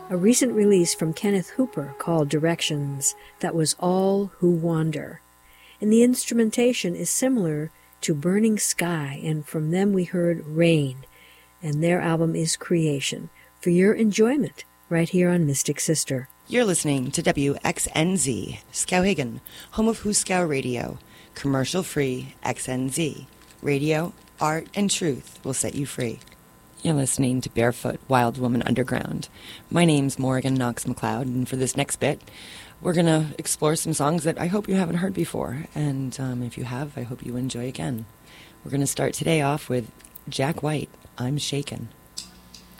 a recent release from Kenneth Hooper called Directions, that was All Who Wander. And the instrumentation is similar to Burning Sky, and from them we heard Rain, and their album is Creation, for your enjoyment right here on Mystic Sister. You're listening to WXNZ, Skowhegan, home of Huskow Radio, commercial-free XNZ. Radio, art, and truth will set you free. You're listening to Barefoot Wild Woman Underground. My name's Morgan Knox McLeod, and for this next bit, we're going to explore some songs that I hope you haven't heard before, and if you have, I hope you enjoy again. We're going to start today off with Jack White, I'm Shaken.